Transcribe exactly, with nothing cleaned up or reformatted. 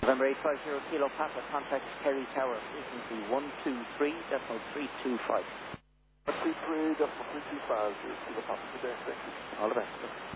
November eight five zero Kilo Papa, contact Kerry Tower, frequency one two three point three two five. one two three point three two five, Kilo Papa, good day, thank you. All the best.